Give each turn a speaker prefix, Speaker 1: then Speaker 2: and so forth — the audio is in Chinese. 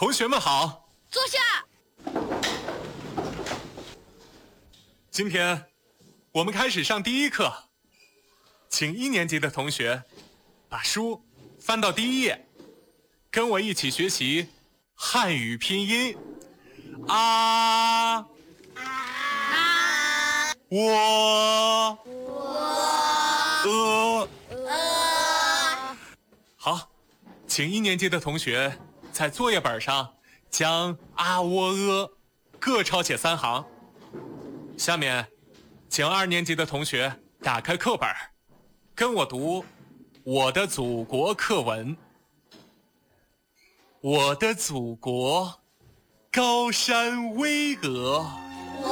Speaker 1: 同学们好，
Speaker 2: 坐下。
Speaker 1: 今天我们开始上第一课，请1年级的同学把书翻到第1页，跟我一起学习汉语拼音啊我好，请1年级的同学在作业本上将啊喔各抄写3行。下面请2年级的同学打开课本，跟我读我的祖国课文。我的祖国高山巍峨，